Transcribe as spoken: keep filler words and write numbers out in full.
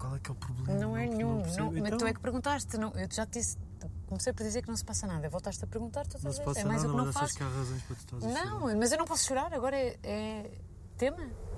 qual é que é o problema? Não é nenhum. percebo. Não, mas Então, tu é que perguntaste. Não, eu já te disse. Comecei por dizer que não se passa nada. Voltaste a perguntar, tu não estás se a passa dizer. É mais nada, o que não mas achas faço. que há razões para tu estás a chorar? Não, mas eu não posso chorar. Agora é, é tema.